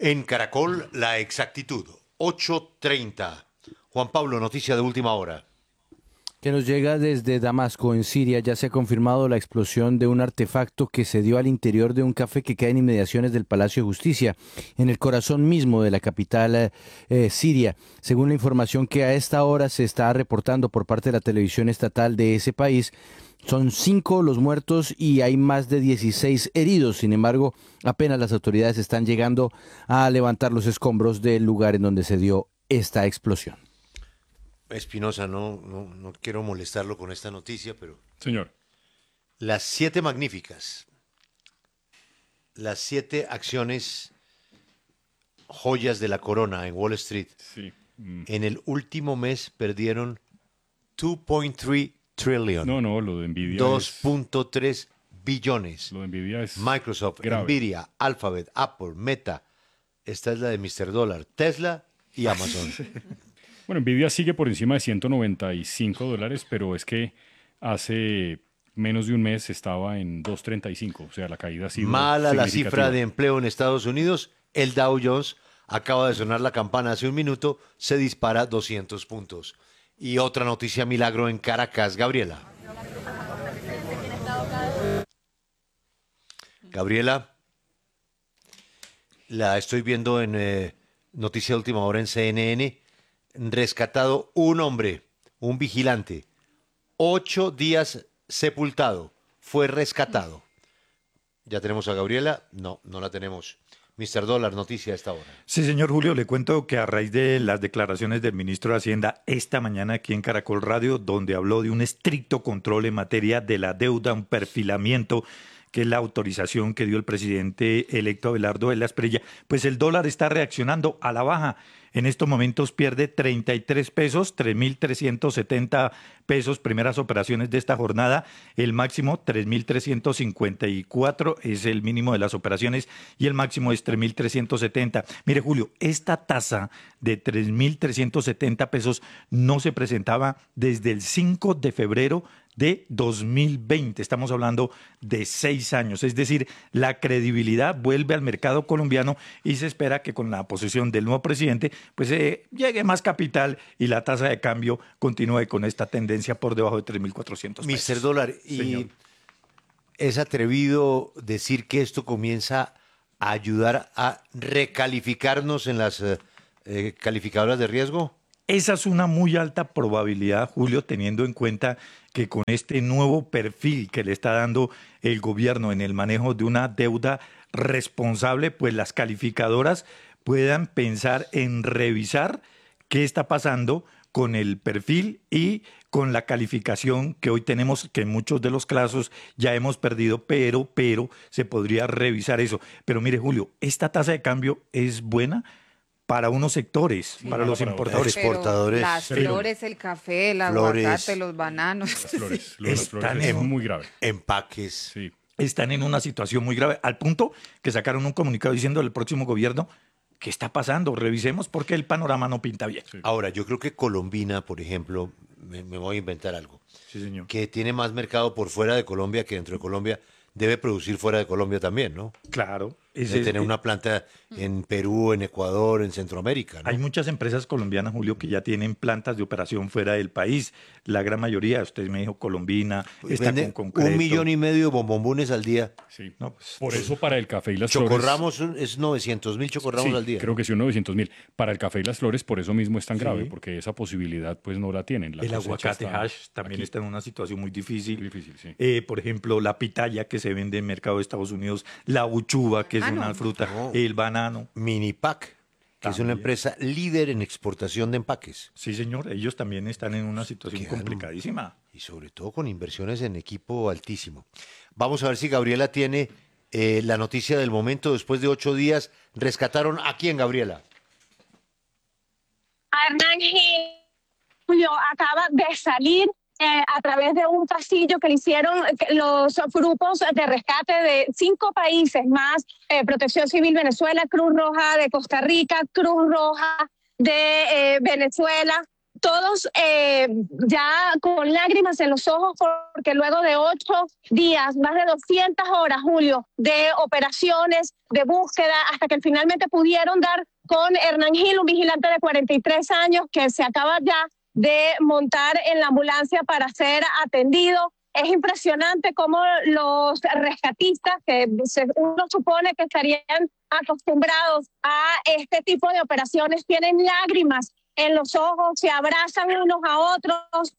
En Caracol, la exactitud, 8:30. Juan Pablo, noticia de última hora. Que nos llega desde Damasco, en Siria. Ya se ha confirmado la explosión de un artefacto que se dio al interior de un café que queda en inmediaciones del Palacio de Justicia, en el corazón mismo de la capital siria. Según la información que a esta hora se está reportando por parte de la televisión estatal de ese país, son 5 los muertos y hay más de 16 heridos. Sin embargo, apenas las autoridades están llegando a levantar los escombros del lugar en donde se dio esta explosión. Espinosa, no quiero molestarlo con esta noticia, pero Señor. las 7 magníficas, las 7 acciones joyas de la corona en Wall Street, Sí. en el último mes perdieron 2.3 trillion, No, lo de Nvidia 2.3 billones. Lo de Nvidia es Microsoft, grave. Nvidia, Alphabet, Apple, Meta. Esta es la de Mr. Dólar, Tesla y Amazon. Bueno, Nvidia sigue por encima de $195, pero es que hace menos de un mes estaba en 235, o sea, la caída ha sido Mala la significativa. cifra de empleo en Estados Unidos. El Dow Jones acaba de sonar la campana hace un minuto, se dispara 200 puntos. Y otra noticia milagro en Caracas, Gabriela. Gabriela, la estoy viendo en noticia de última hora en CNN. Rescatado un hombre, un vigilante, 8 días sepultado, fue rescatado. ¿Ya tenemos a Gabriela? No la tenemos. Mr. Dólar, noticia a esta hora. Sí, señor Julio, le cuento que a raíz de las declaraciones del ministro de Hacienda esta mañana aquí en Caracol Radio, donde habló de un estricto control en materia de la deuda, un perfilamiento, que es la autorización que dio el presidente electo Abelardo de la Espriella, pues el dólar está reaccionando a la baja. En estos momentos pierde 33 pesos, 3.370 pesos, primeras operaciones de esta jornada. El máximo 3.354 es el mínimo de las operaciones y el máximo es 3.370. Mire, Julio, esta tasa de 3.370 pesos no se presentaba desde el 5 de febrero de 2020. Estamos hablando de 6 años. Es decir, la credibilidad vuelve al mercado colombiano y se espera que con la posesión del nuevo presidente pues llegue más capital y la tasa de cambio continúe con esta tendencia por debajo de 3.400 pesos. Mr. Dólar, ¿y es atrevido decir que esto comienza a ayudar a recalificarnos en las calificadoras de riesgo? Esa es una muy alta probabilidad, Julio, teniendo en cuenta que con este nuevo perfil que le está dando el gobierno en el manejo de una deuda responsable, pues las calificadoras puedan pensar en revisar qué está pasando con el perfil y con la calificación que hoy tenemos, que en muchos de los casos ya hemos perdido, pero se podría revisar eso. Pero mire, Julio, esta tasa de cambio es buena para unos sectores, sí, para los importadores. Exportadores. Las flores, el café, el aguacate, los bananos. Las flores es muy grave. Empaques. Sí. Están en una situación muy grave, al punto que sacaron un comunicado diciendo al próximo gobierno, ¿qué está pasando? Revisemos porque el panorama no pinta bien. Sí. Ahora, yo creo que Colombina, por ejemplo, me voy a inventar algo, sí, señor, que tiene más mercado por fuera de Colombia que dentro de Colombia, debe producir fuera de Colombia también, ¿no? Claro. Debe tener una planta en Perú, en Ecuador, en Centroamérica, ¿no? Hay muchas empresas colombianas, Julio, que ya tienen plantas de operación fuera del país. La gran mayoría, usted me dijo Colombina, está con concreto. 1,5 millones de bombombones al día. Sí. No, pues, Por eso para el café y las Chocorramos flores... es 900.000 chocorramos sí, al día. Creo que sí, 900.000. Para el café y las flores, por eso mismo es tan Sí. grave, porque esa posibilidad pues no la tienen. La el cosecha aguacate está hash también aquí. está en una situación muy difícil. Muy difícil, sí. Por ejemplo, la pitaya que se vende en el mercado de Estados Unidos, la uchuva, que es una fruta, el banano. Minipack, que es una También. empresa líder en exportación de empaques. Sí, señor, ellos también están en una situación Quedan- complicadísima. Y sobre todo con inversiones en equipo altísimo. Vamos a ver si Gabriela tiene la noticia del momento. Después de 8 días, rescataron a quién, Gabriela. A Hernán Gil, Julio, acaba de salir a través de un pasillo que le hicieron los grupos de rescate de 5 países más, Protección Civil Venezuela, Cruz Roja de Costa Rica, Cruz Roja de Venezuela, todos ya con lágrimas en los ojos, porque luego de 8 días, más de 200 horas, Julio, de operaciones, de búsqueda, hasta que finalmente pudieron dar con Hernán Gil, un vigilante de 43 años que se acaba ya de montar en la ambulancia para ser atendido. Es impresionante cómo los rescatistas, que uno supone que estarían acostumbrados a este tipo de operaciones, tienen lágrimas en los ojos, se abrazan unos a otros.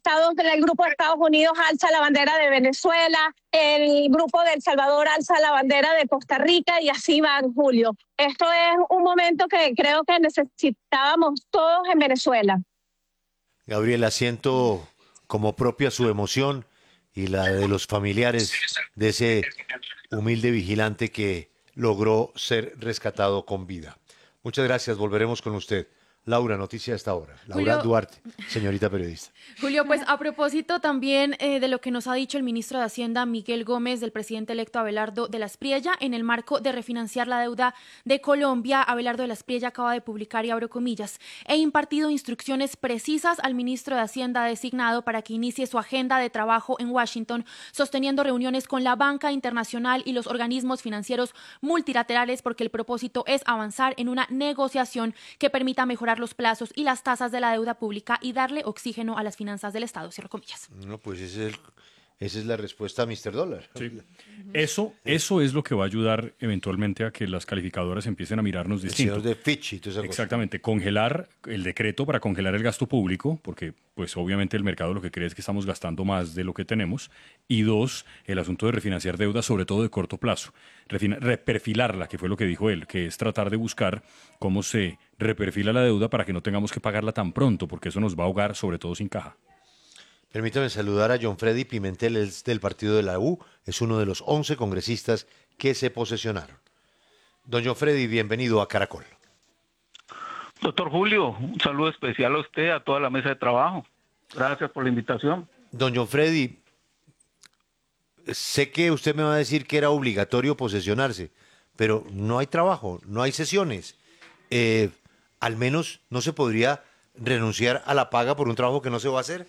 El grupo de Estados Unidos alza la bandera de Venezuela, el grupo de El Salvador alza la bandera de Costa Rica y así van, Julio. Esto es un momento que creo que necesitábamos todos en Venezuela. Gabriela, siento como propia su emoción y la de los familiares de ese humilde vigilante que logró ser rescatado con vida. Muchas gracias, volveremos con usted. Laura, noticia hasta ahora. Laura Julio, Duarte, señorita periodista. Julio, pues a propósito también de lo que nos ha dicho el ministro de Hacienda, Miguel Gómez, del presidente electo Abelardo de la Espriella, en el marco de refinanciar la deuda de Colombia, Abelardo de la Espriella acaba de publicar, y abro comillas, he impartido instrucciones precisas al ministro de Hacienda designado para que inicie su agenda de trabajo en Washington, sosteniendo reuniones con la banca internacional y los organismos financieros multilaterales, porque el propósito es avanzar en una negociación que permita mejorar los plazos y las tasas de la deuda pública y darle oxígeno a las finanzas del Estado, cierro comillas. No, pues esa es la respuesta a Mr. Dólar. Sí. Eso es lo que va a ayudar eventualmente a que las calificadoras empiecen a mirarnos distinto. El señor de Fitch y toda esa cosa. Exactamente, congelar el decreto para congelar el gasto público, porque pues obviamente el mercado lo que cree es que estamos gastando más de lo que tenemos, y 2, el asunto de refinanciar deuda, sobre todo de corto plazo, reperfilarla, que fue lo que dijo él, que es tratar de buscar cómo se reperfila la deuda para que no tengamos que pagarla tan pronto, porque eso nos va a ahogar, sobre todo sin caja. Permítame saludar a John Freddy Pimentel, es del partido de la U, es uno de los 11 congresistas que se posesionaron. Don John Freddy, bienvenido a Caracol. Doctor Julio, un saludo especial a usted, a toda la mesa de trabajo. Gracias por la invitación. Don John Freddy, sé que usted me va a decir que era obligatorio posesionarse, pero no hay trabajo, no hay sesiones. Al menos no se podría renunciar a la paga por un trabajo que no se va a hacer.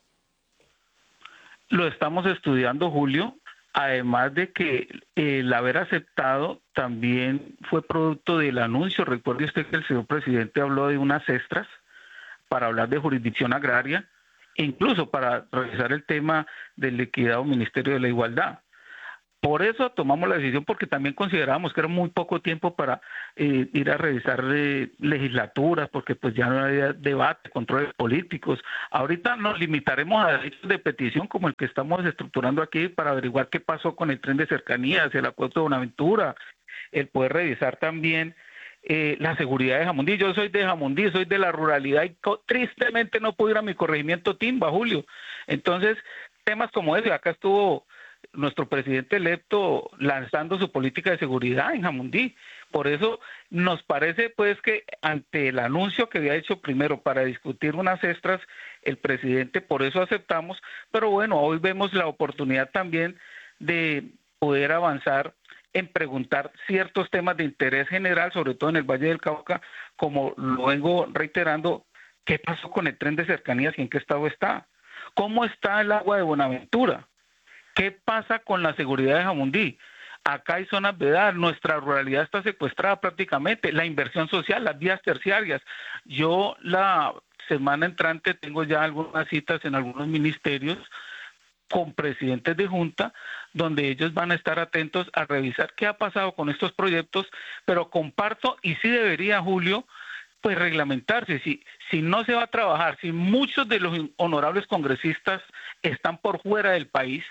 Lo estamos estudiando, Julio, además de que el haber aceptado también fue producto del anuncio. Recuerde usted que el señor presidente habló de unas extras para hablar de jurisdicción agraria, incluso para revisar el tema del liquidado Ministerio de la Igualdad. Por eso tomamos la decisión, porque también considerábamos que era muy poco tiempo para ir a revisar legislaturas, porque pues ya no había debate, controles políticos. Ahorita nos limitaremos a derechos de petición como el que estamos estructurando aquí para averiguar qué pasó con el tren de cercanías, el acuerdo de Buenaventura, el poder revisar también la seguridad de Jamundí. Yo soy de Jamundí, soy de la ruralidad y tristemente no pude ir a mi corregimiento Timba, Julio. Entonces, temas como ese, acá estuvo nuestro presidente electo lanzando su política de seguridad en Jamundí. Por eso nos parece pues que ante el anuncio que había hecho primero para discutir unas extras, el presidente, por eso aceptamos, pero bueno, hoy vemos la oportunidad también de poder avanzar en preguntar ciertos temas de interés general, sobre todo en el Valle del Cauca, como lo vengo reiterando, ¿qué pasó con el tren de cercanías y en qué estado está? ¿Cómo está el agua de Buenaventura? ¿Qué pasa con la seguridad de Jamundí? Acá hay zonas vedadas, nuestra ruralidad está secuestrada prácticamente, la inversión social, las vías terciarias. Yo la semana entrante tengo ya algunas citas en algunos ministerios con presidentes de junta, donde ellos van a estar atentos a revisar qué ha pasado con estos proyectos, pero comparto, y sí debería, Julio, pues reglamentarse. Si no se va a trabajar, si muchos de los honorables congresistas están por fuera del país,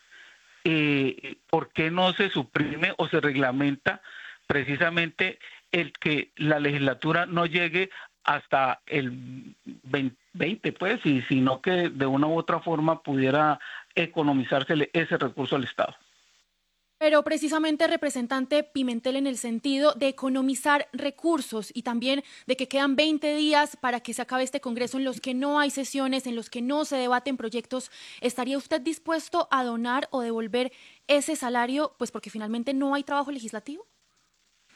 ¿por qué no se suprime o se reglamenta precisamente el que la legislatura no llegue hasta el 20, pues, y sino que de una u otra forma pudiera economizársele ese recurso al Estado? Pero precisamente, representante Pimentel, en el sentido de economizar recursos y también de que quedan 20 días para que se acabe este Congreso en los que no hay sesiones, en los que no se debaten proyectos, ¿estaría usted dispuesto a donar o devolver ese salario, pues porque finalmente no hay trabajo legislativo?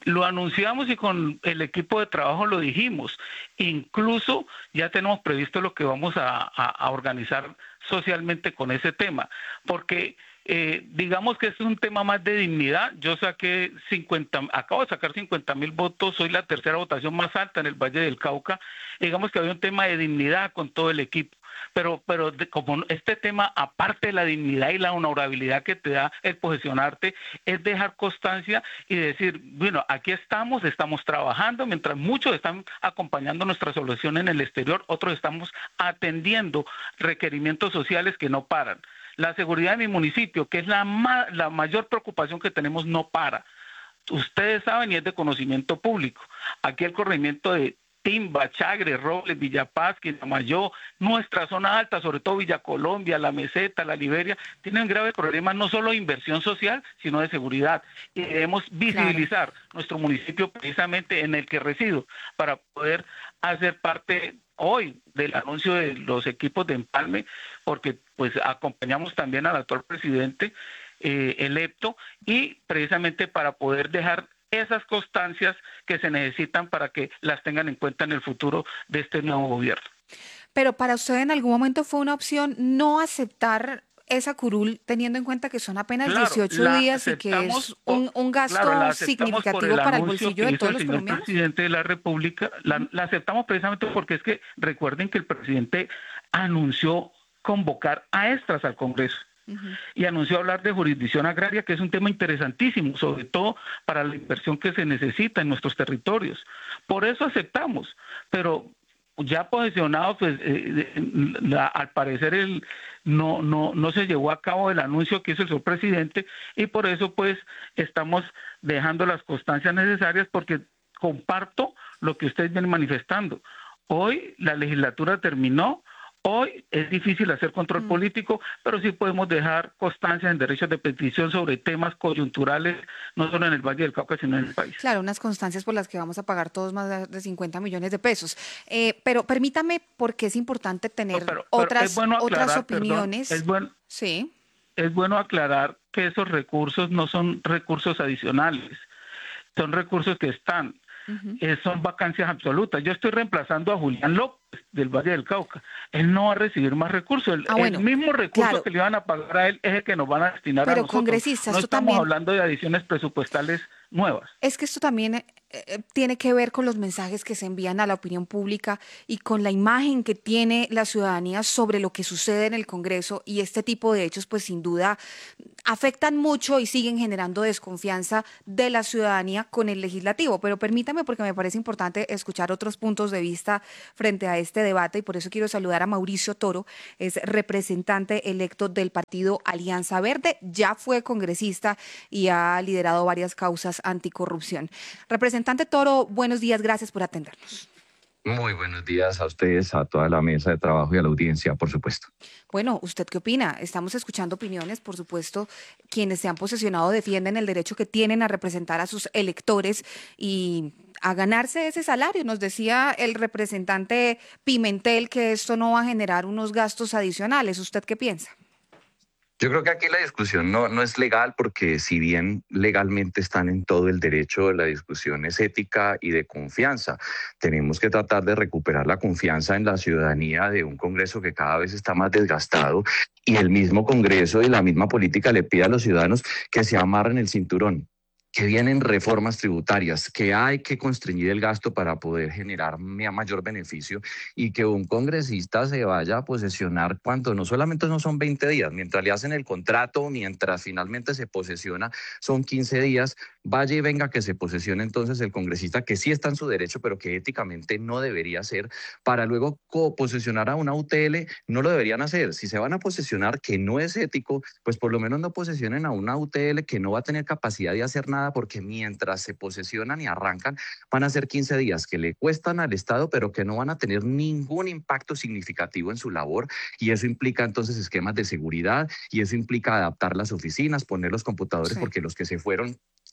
Lo anunciamos y con el equipo de trabajo lo dijimos. Incluso ya tenemos previsto lo que vamos a organizar socialmente con ese tema, porque digamos que es un tema más de dignidad. Yo acabo de sacar 50.000 votos, soy la tercera votación más alta en el Valle del Cauca. Digamos que había un tema de dignidad con todo el equipo. Pero como este tema, aparte de la dignidad y la honorabilidad que te da el posesionarte, es dejar constancia y decir, bueno, aquí estamos trabajando, mientras muchos están acompañando nuestra solución en el exterior, otros estamos atendiendo requerimientos sociales que no paran. La seguridad de mi municipio, que es la mayor preocupación que tenemos, no para. Ustedes saben y es de conocimiento público. Aquí el corregimiento de Timba, Chagre, Robles, Villapaz, Quinamayo, nuestra zona alta, sobre todo Villa Colombia, La Meseta, La Liberia, tienen graves problemas no solo de inversión social, sino de seguridad. Y debemos visibilizar nuestro municipio precisamente en el que resido, para poder hacer parte hoy del anuncio de los equipos de empalme, porque pues acompañamos también al actual presidente electo, y precisamente para poder dejar esas constancias que se necesitan para que las tengan en cuenta en el futuro de este nuevo gobierno. Pero para usted en algún momento fue una opción no aceptar esa curul, teniendo en cuenta que son apenas 18 días y que es un gasto significativo para el bolsillo de todos los colombianos. El presidente de la República la aceptamos precisamente porque es que recuerden que el presidente anunció convocar a extras al Congreso. Y anunció hablar de jurisdicción agraria, que es un tema interesantísimo, sobre todo para la inversión que se necesita en nuestros territorios. Por eso aceptamos, pero ya posicionado, pues al parecer no se llevó a cabo el anuncio que hizo el señor presidente, y por eso pues estamos dejando las constancias necesarias, porque comparto lo que ustedes vienen manifestando. Hoy la legislatura terminó. Hoy es difícil hacer control político, pero sí podemos dejar constancia en derechos de petición sobre temas coyunturales, no solo en el Valle del Cauca, sino en el país. Claro, unas constancias por las que vamos a pagar todos más de 50 millones de pesos. Pero permítame, porque es importante tener otras opiniones. Sí. Es bueno aclarar que esos recursos no son recursos adicionales, son recursos que están. Son vacancias absolutas. Yo estoy reemplazando a Julián López del Valle del Cauca. Él no va a recibir más recursos. El mismo recurso que le iban a pagar a él es el que nos van a destinar a nosotros. Pero congresistas, no estamos hablando de adiciones presupuestales nuevas. Es que esto también tiene que ver con los mensajes que se envían a la opinión pública y con la imagen que tiene la ciudadanía sobre lo que sucede en el Congreso, y este tipo de hechos pues sin duda afectan mucho y siguen generando desconfianza de la ciudadanía con el legislativo. Pero permítame, porque me parece importante escuchar otros puntos de vista frente a este debate, y por eso quiero saludar a Mauricio Toro, es representante electo del partido Alianza Verde, ya fue congresista y ha liderado varias causas anticorrupción. Representante Toro, buenos días, gracias por atendernos. Muy buenos días a ustedes, a toda la mesa de trabajo y a la audiencia, por supuesto. Bueno, ¿usted qué opina? Estamos escuchando opiniones, por supuesto, quienes se han posesionado defienden el derecho que tienen a representar a sus electores y a ganarse ese salario. Nos decía el representante Pimentel que esto no va a generar unos gastos adicionales. ¿Usted qué piensa? Yo creo que aquí la discusión no es legal, porque si bien legalmente están en todo el derecho, la discusión es ética y de confianza. Tenemos que tratar de recuperar la confianza en la ciudadanía de un Congreso que cada vez está más desgastado, y el mismo Congreso y la misma política le pide a los ciudadanos que se amarren el cinturón, que vienen reformas tributarias, que hay que constreñir el gasto para poder generar mayor beneficio, y que un congresista se vaya a posesionar cuando no solamente no son 20 días, mientras le hacen el contrato, mientras finalmente se posesiona, son 15 días, vaya y venga que se posesione entonces el congresista, que sí está en su derecho, pero que éticamente no debería ser, para luego posesionar a una UTL, no lo deberían hacer. Si se van a posesionar, que no es ético, pues por lo menos no posesionen a una UTL que no va a tener capacidad de hacer nada, porque mientras se posesionan y arrancan, van a ser 15 días que le cuestan al Estado, pero que no van a tener ningún impacto significativo en su labor, y eso implica entonces esquemas de seguridad, y eso implica adaptar las oficinas, poner los computadores, porque los que se fueron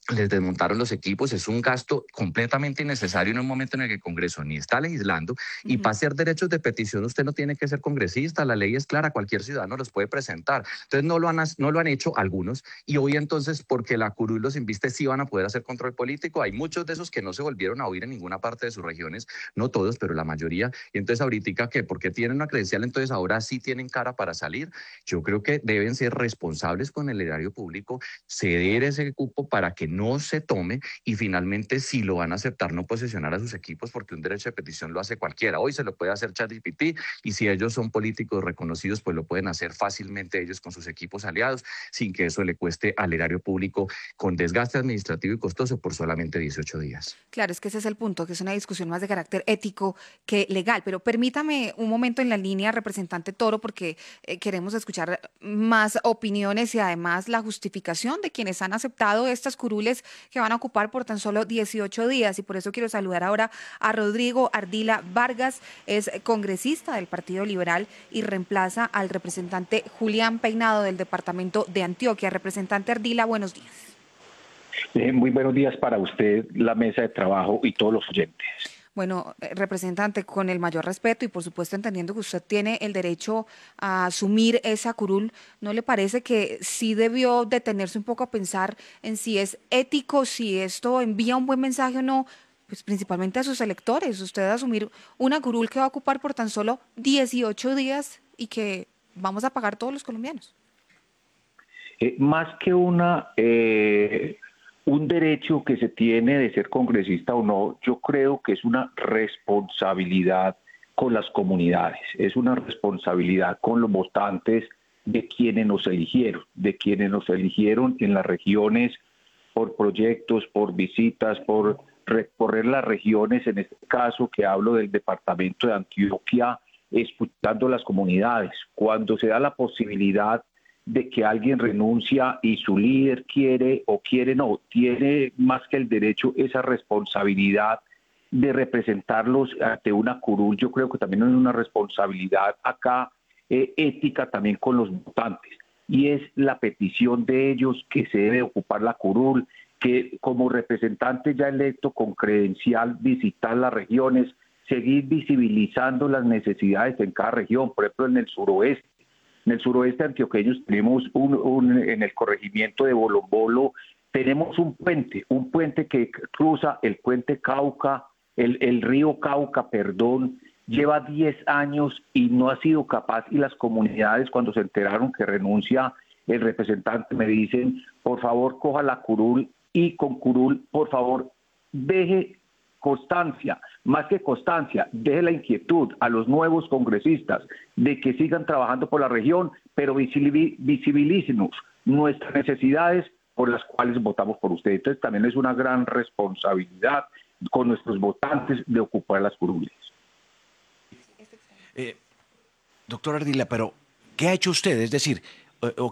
les desmontaron los equipos, es un gasto completamente innecesario en un momento en el que el Congreso ni está legislando, y para hacer derechos de petición usted no tiene que ser congresista, la ley es clara, cualquier ciudadano los puede presentar. Entonces no lo han hecho algunos, y hoy entonces, porque la curul los inviste, sí van a poder hacer control político. Hay muchos de esos que no se volvieron a oír en ninguna parte de sus regiones, no todos, pero la mayoría, y entonces ahorita, ¿qué? Porque tienen una credencial, entonces ahora sí tienen cara para salir. Yo creo que deben ser responsables con el erario público, ceder ese cupo para que no se tome, y finalmente, si lo van a aceptar, no posesionar a sus equipos, porque un derecho de petición lo hace cualquiera. Hoy se lo puede hacer ChatGPT, y si ellos son políticos reconocidos, pues lo pueden hacer fácilmente ellos con sus equipos aliados, sin que eso le cueste al erario público con desgaste administrativo y costoso por solamente 18 días. Claro, es que ese es el punto, que es una discusión más de carácter ético que legal. Pero permítame un momento en la línea, representante Toro, porque queremos escuchar más opiniones y además la justificación de quienes han aceptado estas curules que van a ocupar por tan solo 18 días. Y por eso quiero saludar ahora a Rodrigo Ardila Vargas, es congresista del Partido Liberal y reemplaza al representante Julián Peinado del departamento de Antioquia. Representante Ardila, buenos días. Muy buenos días para usted, la mesa de trabajo y todos los oyentes. Bueno, representante, con el mayor respeto y por supuesto entendiendo que usted tiene el derecho a asumir esa curul, ¿no le parece que sí debió detenerse un poco a pensar en si es ético, si esto envía un buen mensaje o no, pues principalmente a sus electores? Usted asumir una curul que va a ocupar por tan solo 18 días y que vamos a pagar todos los colombianos. Más que un derecho que se tiene de ser congresista o no, yo creo que es una responsabilidad con las comunidades, es una responsabilidad con los votantes de quienes nos eligieron en las regiones por proyectos, por visitas, por recorrer las regiones, en este caso que hablo del departamento de Antioquia, escuchando las comunidades. Cuando se da la posibilidad de que alguien renuncia y su líder quiere o quiere no, tiene más que el derecho esa responsabilidad de representarlos ante una curul. Yo creo que también hay una responsabilidad acá ética también con los votantes, y es la petición de ellos que se debe ocupar la curul, que como representante ya electo con credencial visitar las regiones, seguir visibilizando las necesidades en cada región. Por ejemplo, en el suroeste antioqueño tenemos en el corregimiento de Bolombolo, tenemos un puente que cruza el puente Cauca, el río Cauca, lleva 10 años y no ha sido capaz, y las comunidades cuando se enteraron que renuncia el representante me dicen, por favor coja la curul, y con curul, por favor, deje constancia, más que constancia, deje la inquietud a los nuevos congresistas de que sigan trabajando por la región, pero visibilícenos nuestras necesidades por las cuales votamos por usted. Entonces también es una gran responsabilidad con nuestros votantes de ocupar las curules. Doctor Ardila, pero ¿qué ha hecho usted? Es decir,